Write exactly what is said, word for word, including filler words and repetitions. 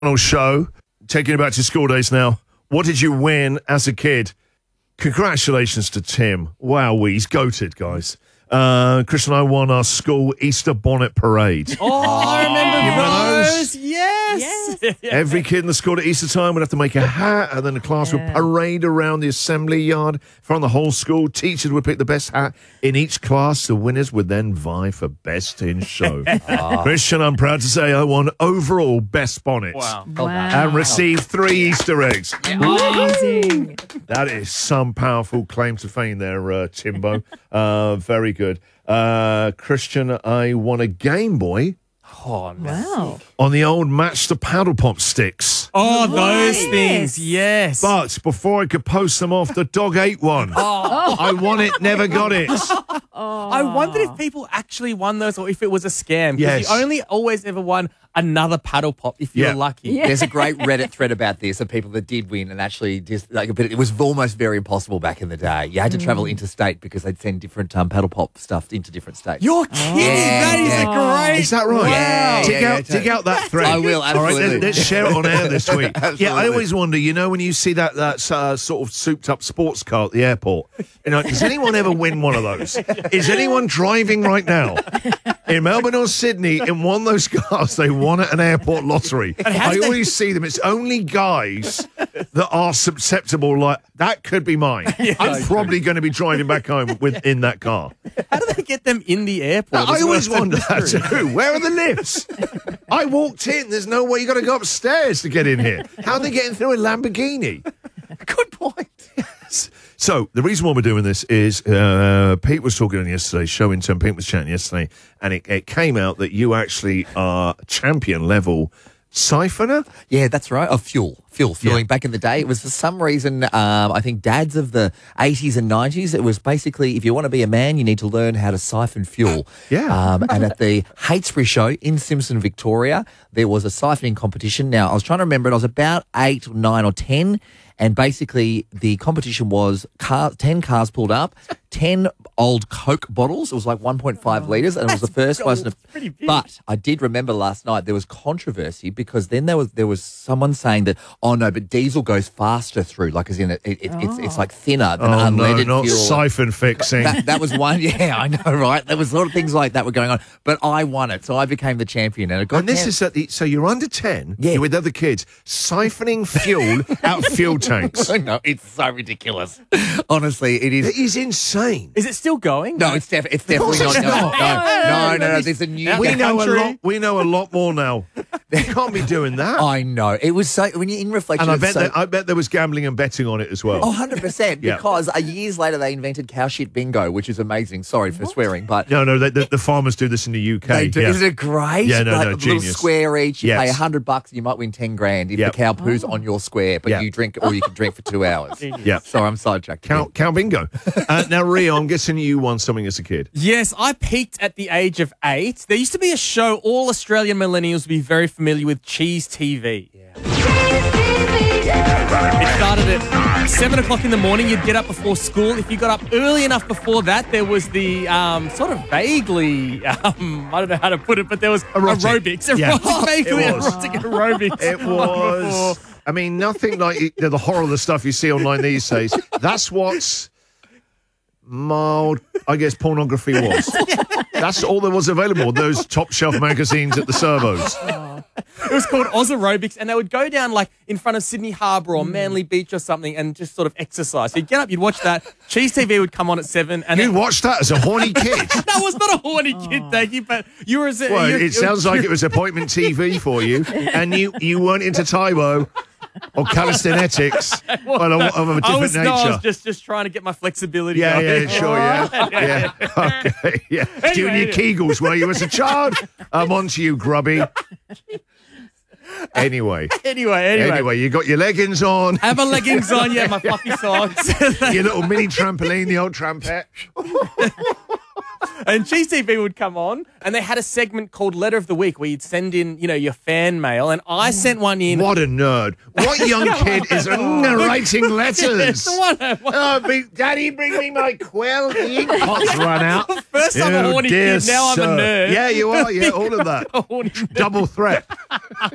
show, taking you back to school days now. What did you win as a kid? Congratulations to Tim. Wow, he's goated, guys. Uh, Chris and I won our school Easter bonnet parade. Oh, I remember You remember those. those? Yes. Yes. Every kid in the school at Easter time would have to make a hat, and then the class would parade around the assembly yard from the whole school. Teachers would pick the best hat in each class. The winners would then vie for best in show. Christian, I'm proud to say I won overall best bonnet. Wow. Wow. And received three Easter eggs. Amazing. That is some powerful claim to fame there, uh, Timbo. uh, very good. Uh, Christian, I won a Game Boy Oh, no. Wow. on the old Match the Paddle Pop sticks. Oh, those Yes. things. Yes. But before I could post them off, the dog ate one. I won it, never got it. I wondered if people actually won those or if it was a scam. Because Yes. you only always ever won another paddle pop if you Yeah. were lucky. Yeah. There's a great Reddit thread about this of people that did win and actually just like, but it was almost very impossible back in the day. You had to travel interstate because they'd send different um, paddle pop stuff into different states. You're kidding. Yeah, that is yeah. a great. Is that right? Yeah, dig yeah, out, yeah, dig out that thread. I will, All right, absolutely. let, let's share it on air this week. Yeah, I Absolutely. always wonder. You know, when you see that that uh, sort of souped-up sports car at the airport, you know, does anyone ever win one of those? Is anyone driving right now in Melbourne or Sydney in one of those cars they won at an airport lottery? how I do they- always see them. It's only guys that are susceptible. Like that could be mine. I'm probably going to be driving back home with in that car. How do they get them in the airport? I as always well? wonder that too. Where are the lifts? I walked in. There's no way. You got to go upstairs to get in here. How are they getting through a Lamborghini? Good point. So the reason why we're doing this is uh, Pete was talking on yesterday's show. In turn, Pete was chatting yesterday, and it, it came out that you actually are champion level siphoner. Yeah, that's right. Of fuel. Fuel. Fueling. Yeah. Back in the day, it was for some reason, um, I think dads of the eighties and nineties, it was basically, if you want to be a man, you need to learn how to siphon fuel. Yeah. Um, and at the Heytesbury show in Simpson, Victoria, there was a siphoning competition. Now, I was trying to remember it. I was about eight, or nine or ten. And basically, the competition was car, ten cars pulled up, ten old Coke bottles. It was like one point five litres, and it was the first person. pretty To, big. but I did remember last night there was controversy because then there was there was someone saying that, oh no, but diesel goes faster through, like as in it, it, it, it's it's like thinner than Oh no, unleaded not fuel. siphon fixing. That, that was one. Yeah, I know, right? There was a lot of things like that were going on, but I won it, so I became the champion, and it got. And this down- is at the so you're under ten. Yeah. You're with other kids siphoning fuel out of fuel tanks. I know, it's so ridiculous. Honestly, it is. It is insane. Is it still going? No, it's, def- it's definitely course not. it's No, not. no, no, no, no. There's a new. We the know a country. lot. We know a lot more now. You can't be doing that. I know. It was so when you're in reflection. And I it's bet so, that, I bet there was gambling and betting on it as well. Oh, one hundred percent. Yeah. Because uh, years later they invented cow shit bingo, which is amazing. Sorry for swearing, but No, no, the, the, the farmers do this in the U K. they do. yeah. Isn't it great? Yeah, no, like no, a little genius. square each. You Yes. pay a hundred bucks and you might win ten grand if Yep. the cow poos on your square, but Yeah. you drink or you can drink for two hours. Yeah. Sorry, I'm sidetracked. Cow, cow bingo. Uh, now, Rio, I'm guessing you won something as a kid. Yes, I peaked at the age of eight. There used to be a show all Australian millennials would be very familiar with, Cheese T V. It started at seven o'clock in the morning. You'd get up before school. If you got up early enough before that, there was the um, sort of vaguely, um, I don't know how to put it, but there was Erotic. aerobics. Yeah. Erotic, vaguely It was. erotic aerobics. It was. I mean, nothing like it- the horror of the stuff you see online these days. That's what's mild, I guess, pornography was. That's all there was available. Those top shelf magazines at the servos. It was called Oz Aerobics, and they would go down like in front of Sydney Harbour or Manly Beach or something and just sort of exercise. So you'd get up, you'd watch that. Cheese T V would come on at seven. And You then, watched that as a horny kid. that was not a horny kid, thank you, but you were as a, Well, you- it sounds like it was appointment T V for you, and you, you weren't into Taibo or calisthenics well, of, of a different I was, nature. no, I was just, just trying to get my flexibility Yeah, going. yeah, sure, yeah. Yeah, okay, yeah. Doing your Anyway. Kegels, were you, as a child? I'm on to you, grubby. Anyway, Anyway, anyway. anyway, you got your leggings on, Have my leggings on, yeah, my fluffy socks. your little mini trampoline, the old trampette. And Cheese T V would come on, and they had a segment called Letter of the Week where you'd send in, you know, your fan mail, and I sent one in. What a nerd. What young kid is writing letters? What a- what- Oh, be, Daddy, bring me my quill. The ink pot's run out. First I'm a Oh, horny dear kid, now I'm a sir. nerd. Yeah, you are. Yeah, all of that. Horny nerd. Double threat.